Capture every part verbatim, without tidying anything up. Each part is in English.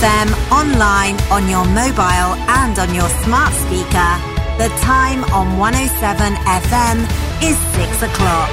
M, online, on your mobile and on your smart speaker. The time on one oh seven F M is six o'clock.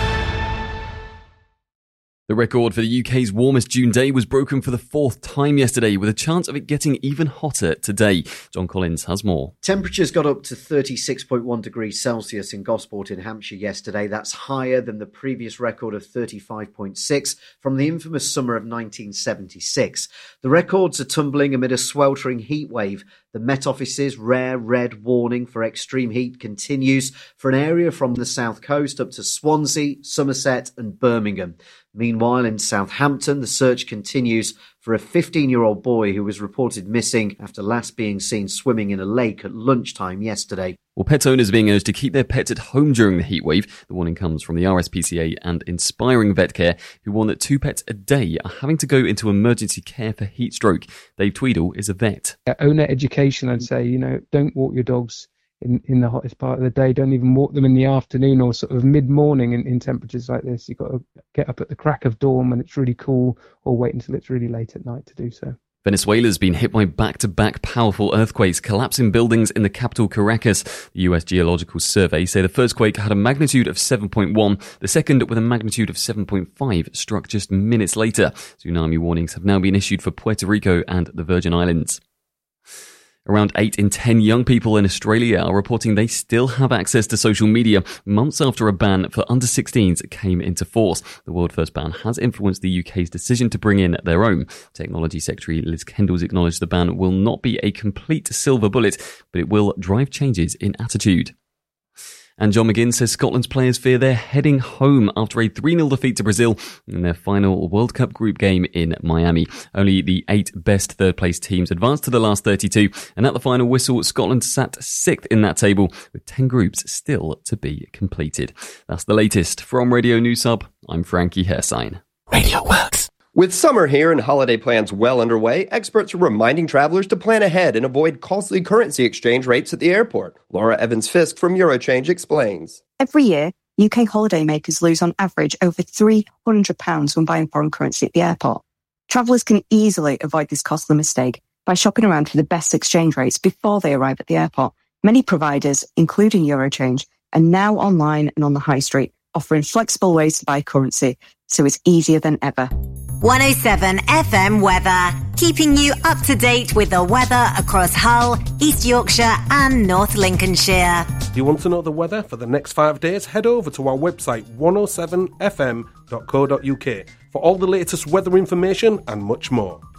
The record for the U K's warmest June day was broken for the fourth time yesterday, with a chance of it getting even hotter today. John Collins has more. Temperatures got up to thirty-six point one degrees Celsius in Gosport in Hampshire yesterday. That's higher than the previous record of thirty-five point six from the infamous summer of nineteen seventy-six. The records are tumbling amid a sweltering heat wave. The Met Office's rare red warning for extreme heat continues for an area from the south coast up to Swansea, Somerset and Birmingham. Meanwhile, in Southampton, the search continues for a fifteen-year-old boy who was reported missing after last being seen swimming in a lake at lunchtime yesterday. Well, pet owners are being urged to keep their pets at home during the heatwave. The warning comes from the R S P C A and Inspiring Vet Care, who warn that two pets a day are having to go into emergency care for heat stroke. Dave Tweedle is a vet. Uh, owner education, I'd say, you know, don't walk your dogs in, in the hottest part of the day. Don't even walk them in the afternoon or sort of mid-morning in, in temperatures like this. You've got to get up at the crack of dawn when it's really cool, or wait until it's really late at night to do so. Venezuela's been hit by back-to-back powerful earthquakes, collapsing buildings in the capital Caracas. The U S Geological Survey say the first quake had a magnitude of seven point one. The second, with a magnitude of seven point five, struck just minutes later. Tsunami warnings have now been issued for Puerto Rico and the Virgin Islands. Around eight in ten young people in Australia are reporting they still have access to social media months after a ban for under sixteens came into force. The world first ban has influenced the U K's decision to bring in their own. Technology Secretary Liz Kendall's acknowledged the ban will not be a complete silver bullet, but it will drive changes in attitude. And John McGinn says Scotland's players fear they're heading home after a three nil defeat to Brazil in their final World Cup group game in Miami. Only the eight best third-place teams advanced to the last thirty-two, and at the final whistle, Scotland sat sixth in that table, with ten groups still to be completed. That's the latest. From Radio News Hub, I'm Frankie Hersign. Radio Works. With summer here and holiday plans well underway, experts are reminding travelers to plan ahead and avoid costly currency exchange rates at the airport. Laura Evans-Fisk from Eurochange explains. Every year, U K holidaymakers lose on average over three hundred pounds when buying foreign currency at the airport. Travellers can easily avoid this costly mistake by shopping around for the best exchange rates before they arrive at the airport. Many providers, including Eurochange, are now online and on the high street, offering flexible ways to buy currency, so it's easier than ever. one oh seven F M weather, keeping you up to date with the weather across Hull, East Yorkshire and North Lincolnshire. Do you want to know the weather for the next five days? Head over to our website one oh seven f m dot co dot u k for all the latest weather information and much more.